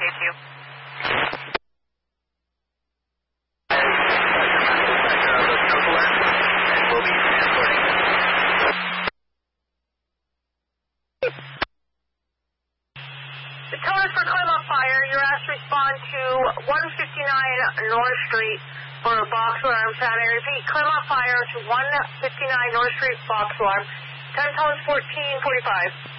The tone is for Claremont Fire. You're asked to respond to 159 North Street for a box alarm sound. I repeat, Claremont Fire to 159 North Street box alarm. Time tone is 14:45.